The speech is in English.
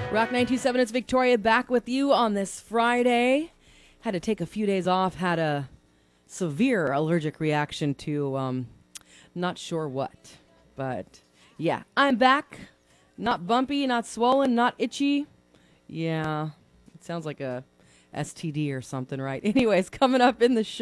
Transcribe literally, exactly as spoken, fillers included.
Rock nine two seven, it's Victoria back with you on this Friday. Had to take a few days off, had a severe allergic reaction to um, not sure what. But yeah, I'm back. Not bumpy, not swollen, not itchy. Yeah, it sounds like a S T D or something, right? Anyways, coming up in the show.